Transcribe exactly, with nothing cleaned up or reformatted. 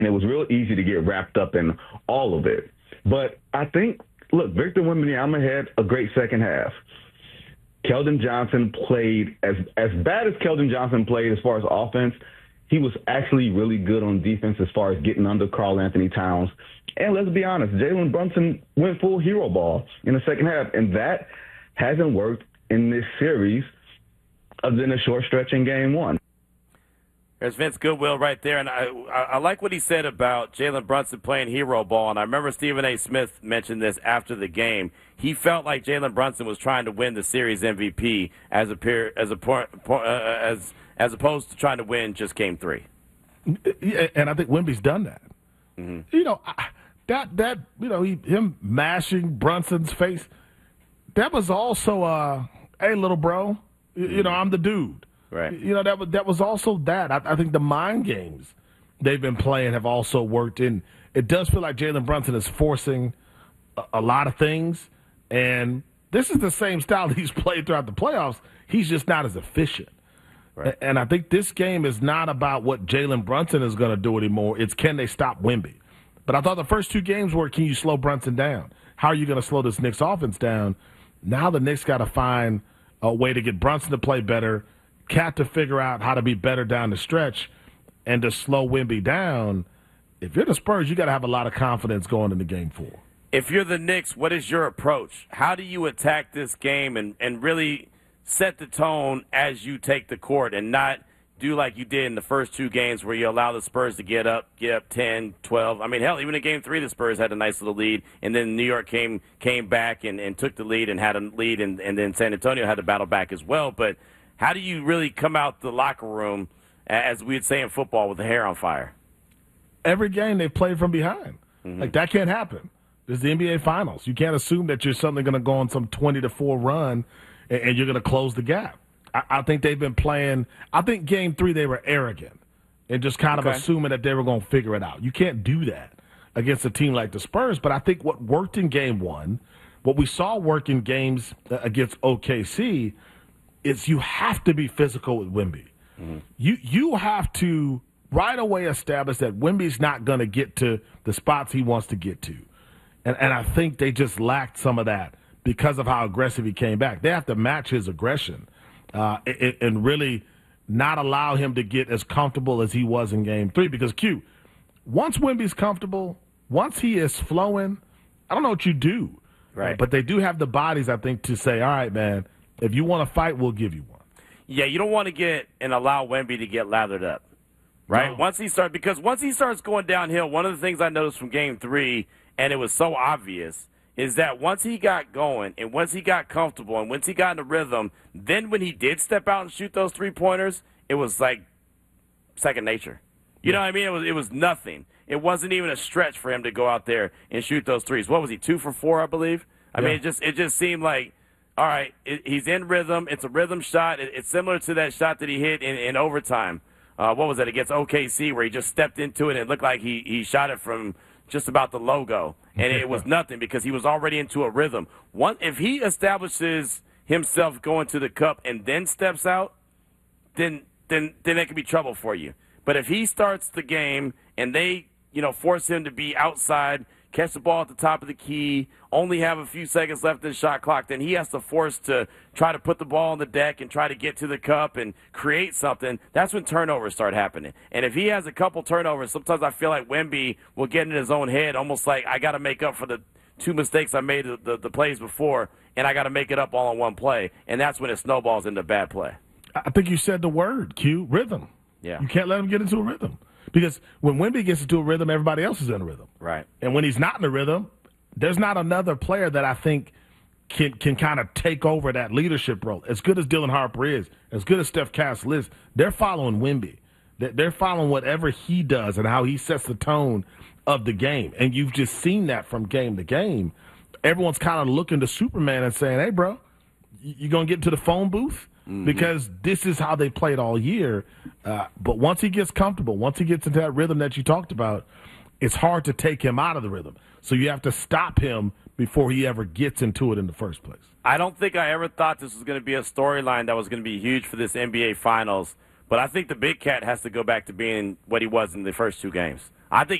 and it was real easy to get wrapped up in all of it. But I think, look, Victor Wembanyama had a great second half. Keldon Johnson played as as bad as Keldon Johnson played as far as offense. He was actually really good on defense as far as getting under Karl-Anthony Towns. And let's be honest, Jalen Brunson went full hero ball in the second half, and that hasn't worked in this series other than a short stretch in game one. There's Vince Goodwill right there, and I, I, I like what he said about Jalen Brunson playing hero ball, and I remember Stephen A. Smith mentioned this after the game. He felt like Jalen Brunson was trying to win the series M V P as a peer, as a uh, as as opposed to trying to win just game three. Yeah, and I think Wemby's done that. Mm-hmm. You know, that that you know he, him mashing Brunson's face. That was also, uh, hey, little bro, mm-hmm. you know, I'm the dude. Right. You know, that was that was also that. I, I think the mind games they've been playing have also worked. And it does feel like Jalen Brunson is forcing a, a lot of things. And this is the same style that he's played throughout the playoffs. He's just not as efficient. Right. And I think this game is not about what Jalen Brunson is going to do anymore. It's can they stop Wemby. But I thought the first two games were, can you slow Brunson down? How are you going to slow this Knicks offense down? Now the Knicks got to find a way to get Brunson to play better, Cat to figure out how to be better down the stretch, and to slow Wemby down. If you're the Spurs, you got to have a lot of confidence going into game four. If you're the Knicks, what is your approach? How do you attack this game and, and really set the tone as you take the court and not do like you did in the first two games where you allow the Spurs to get up, get up ten, twelve. I mean, hell, even in game three, the Spurs had a nice little lead, and then New York came came back and, and took the lead and had a lead, and, and then San Antonio had to battle back as well. But how do you really come out the locker room, as we'd say in football, with the hair on fire? Every game they played from behind. Mm-hmm. Like, that can't happen. This is the N B A Finals. You can't assume that you're suddenly going to go on some twenty to four run and, and you're going to close the gap. I, I think they've been playing – I think game three they were arrogant and just kind of okay. assuming that they were going to figure it out. You can't do that against a team like the Spurs. But I think what worked in game one, what we saw work in games against O K C, is you have to be physical with Wemby. Mm-hmm. You You have to right away establish that Wemby's not going to get to the spots he wants to get to. And, and I think they just lacked some of that because of how aggressive he came back. They have to match his aggression uh, and, and really not allow him to get as comfortable as he was in game three. Because, Q, once Wemby's comfortable, once he is flowing, I don't know what you do. Right. Uh, but they do have the bodies, I think, to say, all right, man, if you want to fight, we'll give you one. Yeah, you don't want to get and allow Wemby to get lathered up. Right? No. Once he starts, because once he starts going downhill, one of the things I noticed from game three, and it was so obvious, is that once he got going and once he got comfortable and once he got in the rhythm, then when he did step out and shoot those three-pointers, it was like second nature. You yeah. know what I mean? It was it was nothing. It wasn't even a stretch for him to go out there and shoot those threes. What was he, two for four, I believe? I yeah. mean, it just it just seemed like, all right, it, he's in rhythm. It's a rhythm shot. It, it's similar to that shot that he hit in, in overtime. Uh, what was that, against O K C, where he just stepped into it and it looked like he, he shot it from just about the logo. And it was nothing because he was already into a rhythm. One, if he establishes himself going to the cup and then steps out, then then then it could be trouble for you. But if he starts the game and they, you know, force him to be outside, catch the ball at the top of the key, only have a few seconds left in the shot clock, then he has to force to try to put the ball on the deck and try to get to the cup and create something. That's when turnovers start happening. And if he has a couple turnovers, sometimes I feel like Wemby will get in his own head, almost like I got to make up for the two mistakes I made the, the, the plays before, and I got to make it up all in one play. And that's when it snowballs into bad play. I think you said the word, Q, rhythm. Yeah. You can't let him get into a rhythm. Because when Wemby gets into a rhythm, everybody else is in a rhythm. Right. And when he's not in a rhythm, there's not another player that I think can can kind of take over that leadership role. As good as Dylan Harper is, as good as Steph Castle is, they're following Wemby. They're following whatever he does and how he sets the tone of the game. And you've just seen that from game to game. Everyone's kind of looking to Superman and saying, hey, bro, you going to get into the phone booth? Mm-hmm. Because this is how they played all year. Uh, but once he gets comfortable, once he gets into that rhythm that you talked about, it's hard to take him out of the rhythm. So you have to stop him before he ever gets into it in the first place. I don't think I ever thought this was going to be a storyline that was going to be huge for this N B A Finals. But I think the Big Cat has to go back to being what he was in the first two games. I think